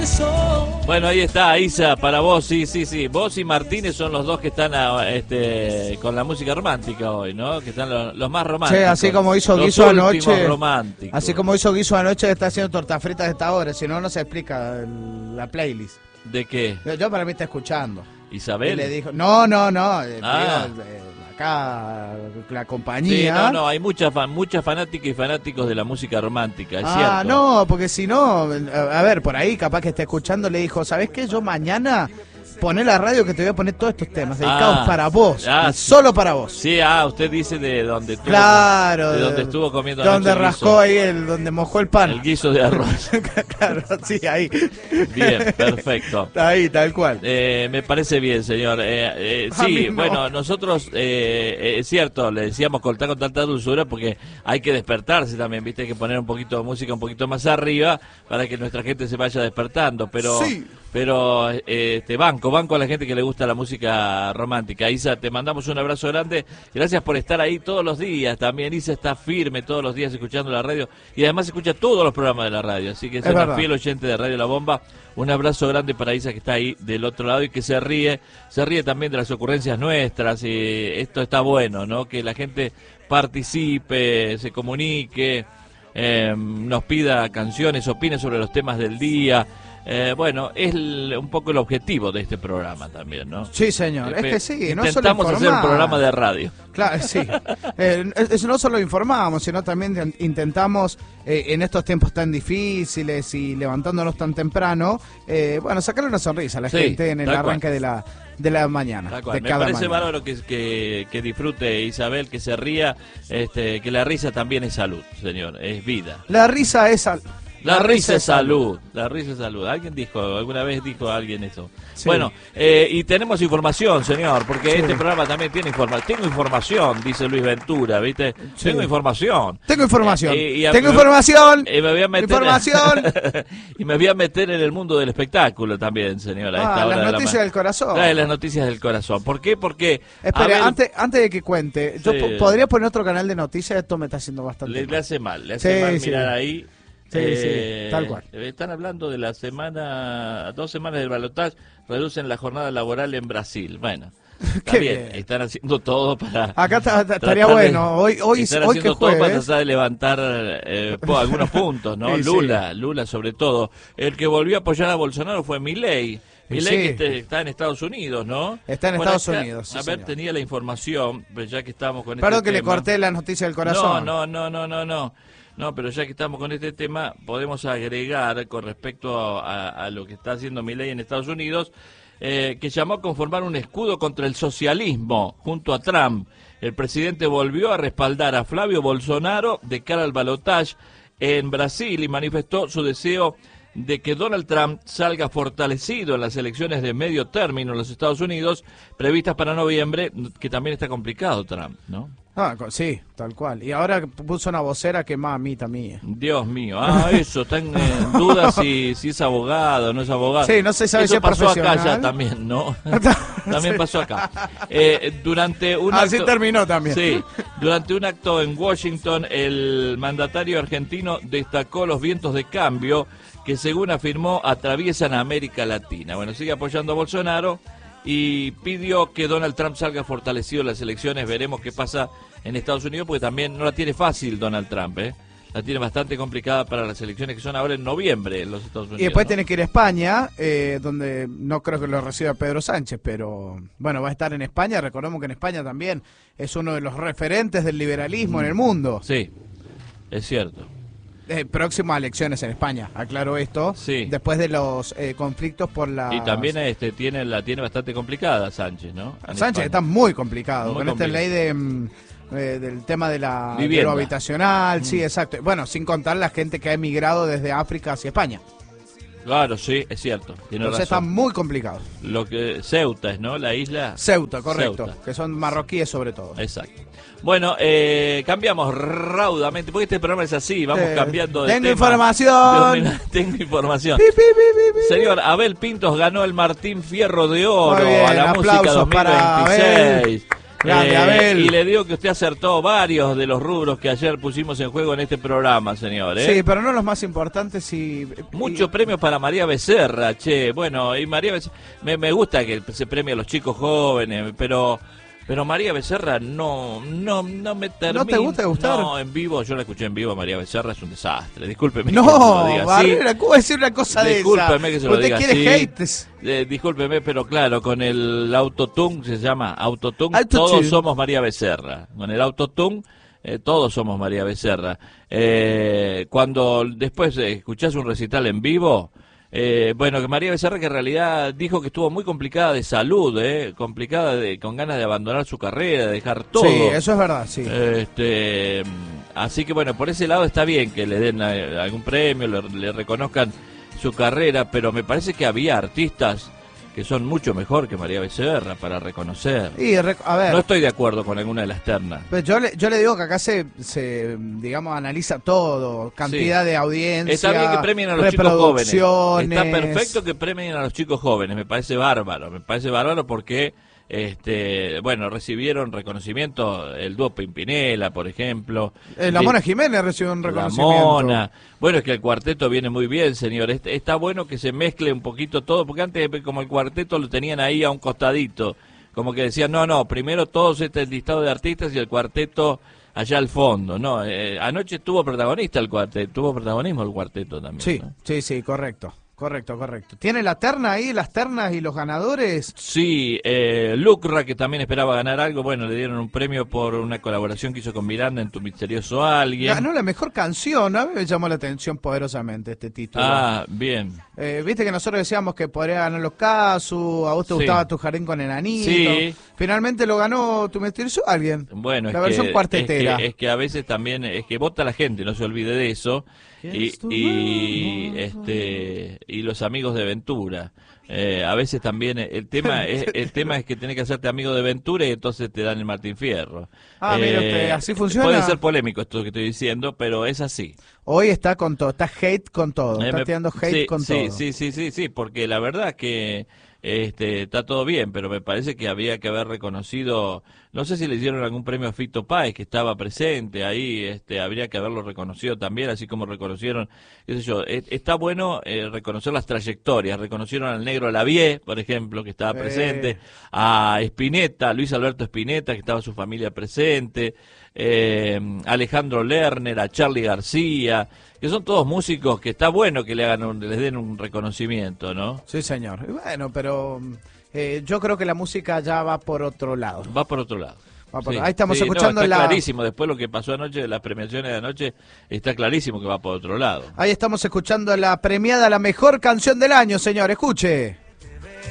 Bueno, ahí está, Isa, para vos, sí. Vos y Martínez son los dos que están con la música romántica hoy, ¿no? Que están los más románticos. Sí, así como hizo los Guiso anoche. Románticos. Así como hizo Guiso anoche, está haciendo tortas fritas a esta hora. Si no, no se explica la playlist. ¿De qué? Yo para mí está escuchando. ¿Isabel? Y le dijo, no. Acá la compañía. Sí, no, hay muchas fanáticas y fanáticos de la música romántica, es cierto. Ah, no, porque si no, a ver, por ahí capaz que está escuchando, le dijo, ¿sabés qué? Yo mañana poné la radio que te voy a poner todos estos temas dedicados para vos, y solo para vos. Sí, usted dice de donde estuvo, claro, de donde estuvo comiendo donde anoche rascó ahí, donde mojó el pan. El guiso de arroz. Claro, sí, ahí. Bien, perfecto. Ahí, tal cual. Me parece bien, señor. Sí, no. Bueno, nosotros, es cierto, le decíamos cortar con tanta dulzura porque hay que despertarse también, viste, hay que poner un poquito de música un poquito más arriba para que nuestra gente se vaya despertando, pero... Sí. Pero banco a la gente que le gusta la música romántica. Isa, te mandamos un abrazo grande. Gracias por estar ahí todos los días. También Isa está firme todos los días escuchando la radio y además escucha todos los programas de la radio. Así que es una fiel oyente de Radio La Bomba. Un abrazo grande para Isa que está ahí del otro lado y que se ríe también de las ocurrencias nuestras. Y esto está bueno, ¿no? Que la gente participe, se comunique, nos pida canciones, opine sobre los temas del día. Bueno, es un poco el objetivo de este programa también, ¿no? Sí, señor, es que sí, no solo intentamos hacer un programa de radio. Claro, sí. No solo informamos, sino también intentamos, en estos tiempos tan difíciles y levantándonos tan temprano, bueno, sacarle una sonrisa a la gente en el arranque de la mañana. Me parece bárbaro que disfrute Isabel, que se ría, que la risa también es salud, señor, es vida. La risa es salud. La risa es salud, la risa es salud. Alguna vez dijo alguien eso. Sí. Bueno, y tenemos información, señor, porque este programa también tiene información. Tengo información, dice Luis Ventura, ¿viste? Sí. Tengo información. Tengo información. Tengo información. Y me voy a meter y me voy a meter en el mundo del espectáculo también, señora. Las noticias del corazón. Las noticias del corazón. ¿Por qué? Porque... Espera, antes de que cuente, yo podría poner otro canal de noticias. Esto me está haciendo bastante Le hace mal mirar ahí. Sí, tal cual. Están hablando de 2 semanas del balotaje, reducen la jornada laboral en Brasil. Bueno, está bien, están haciendo todo para... Acá estaría bueno, hoy están haciendo todo para tratar de levantar algunos puntos, ¿no? Sí, Lula sobre todo. El que volvió a apoyar a Bolsonaro fue Milei. Milei que está en Estados Unidos, ¿no? Está en Estados Unidos, sí, señor. Tenía la información, pero ya que estamos con Perdón que le corté la noticia del corazón. No, pero ya que estamos con este tema, podemos agregar con respecto a lo que está haciendo Milei en Estados Unidos, que llamó a conformar un escudo contra el socialismo junto a Trump. El presidente volvió a respaldar a Flavio Bolsonaro de cara al balotaje en Brasil y manifestó su deseo de que Donald Trump salga fortalecido en las elecciones de medio término en los Estados Unidos, previstas para noviembre, que también está complicado Trump, ¿no? Sí, tal cual. Y ahora puso una vocera que mamita mía. Dios mío, eso, está en duda si es abogado o no es abogado. Sí, no se sabe si es profesional. Eso pasó acá ya también, ¿no? También pasó acá. Durante un acto... Así terminó también. Sí, durante un acto en Washington, el mandatario argentino destacó los vientos de cambio que, según afirmó, atraviesan a América Latina. Bueno, sigue apoyando a Bolsonaro y pidió que Donald Trump salga fortalecido en las elecciones. Veremos qué pasa en Estados Unidos, porque también no la tiene fácil Donald Trump, la tiene bastante complicada para las elecciones que son ahora en noviembre en los Estados Unidos. Y después tiene que ir a España, donde no creo que lo reciba Pedro Sánchez, pero bueno, va a estar en España. Recordemos que en España también es uno de los referentes del liberalismo en el mundo. Sí, es cierto. Próximas elecciones en España, aclaro esto, sí. Después de los conflictos por la... Y también la tiene bastante complicada Sánchez, ¿no? Sánchez está muy complicado, con esta ley del tema de lo habitacional, sí, exacto. Bueno, sin contar la gente que ha emigrado desde África hacia España. Claro, sí, es cierto. Entonces razón. Está muy complicado. Ceuta es, ¿no? La isla... Ceuta, correcto. Ceuta. Que son marroquíes sobre todo. Exacto. Bueno, cambiamos raudamente, porque este programa es así, vamos cambiando de tema. Información. Tengo información. Señor, Abel Pintos ganó el Martín Fierro de Oro a la música 2026. Grande, Abel. Y le digo que usted acertó varios de los rubros que ayer pusimos en juego en este programa, señor. Sí, pero no los más importantes. Muchos premios para María Becerra, che. Bueno, y María Becerra, me gusta que se premie a los chicos jóvenes, pero María Becerra no me termina. ¿No te gusta gustar? No, en vivo, yo la escuché en vivo, María Becerra es un desastre. Discúlpeme. No, Barrera, ¿cómo decir una cosa de esa? Discúlpeme que se lo diga así. ¿Usted quiere hate? Discúlpeme, pero claro, con el autotune, se llama autotune, todos somos María Becerra. Con el autotune, todos somos María Becerra. Cuando después escuchás un recital en vivo... bueno, que María Becerra, que en realidad dijo que estuvo muy complicada de salud, complicada con ganas de abandonar su carrera, de dejar todo. Sí, eso es verdad, sí. Así que bueno, por ese lado está bien que le den algún premio, le reconozcan su carrera, pero me parece que había artistas que son mucho mejor que María Becerra para reconocer. A ver, no estoy de acuerdo con alguna de las ternas. Pues yo le digo que acá se digamos, analiza todo, cantidad de audiencia, está bien que premien a los chicos jóvenes. Está perfecto que premien a los chicos jóvenes, me parece bárbaro porque bueno, recibieron reconocimiento el dúo Pimpinela, por ejemplo. La Mona Jiménez recibió un reconocimiento. La Mona. Bueno, es que el cuarteto viene muy bien, señor. Está bueno que se mezcle un poquito todo, porque antes como el cuarteto lo tenían ahí a un costadito, como que decían, no, primero todos el listado de artistas y el cuarteto allá al fondo. No, anoche tuvo protagonista el cuarteto, tuvo protagonismo el cuarteto también. Sí, ¿no? sí, correcto. Correcto. ¿Tiene la terna ahí, las ternas y los ganadores? Sí, Lucra, que también esperaba ganar algo, bueno, le dieron un premio por una colaboración que hizo con Miranda en Tu Misterioso Alguien. Ganó la mejor canción, a mí me llamó la atención poderosamente este título. Ah, bien. Viste que nosotros decíamos que podría ganar los Casu, a vos te gustaba Tu Jardín con Enanito. Sí. Finalmente lo ganó Tu Misterioso Alguien. Bueno, la versión cuartetera. Es que a veces también, es que vota la gente, no se olvide de eso. Y los amigos de Ventura. A veces también el tema es que tenés que hacerte amigo de Ventura y entonces te dan el Martín Fierro. Mira usted, así funciona. Puede ser polémico esto que estoy diciendo, pero es así. Hoy está con todo, está hate con todo, está tirando hate con todo. Sí, porque la verdad que está todo bien, pero me parece que había que haber reconocido, no sé si le dieron algún premio a Fito Páez que estaba presente ahí, habría que haberlo reconocido también, así como reconocieron, qué sé yo, está bueno reconocer las trayectorias, reconocieron al Negro Lavie, por ejemplo, que estaba presente, a Spinetta, Luis Alberto Spinetta, que estaba su familia presente, Alejandro Lerner, a Charly García, que son todos músicos que está bueno que les den un reconocimiento, ¿no? Sí, señor. Bueno, pero yo creo que la música ya va por otro lado. Va por otro lado. Ahí estamos escuchando está clarísimo, después lo que pasó anoche, las premiaciones de anoche, está clarísimo que va por otro lado. Ahí estamos escuchando la premiada, la mejor canción del año, señor, escuche.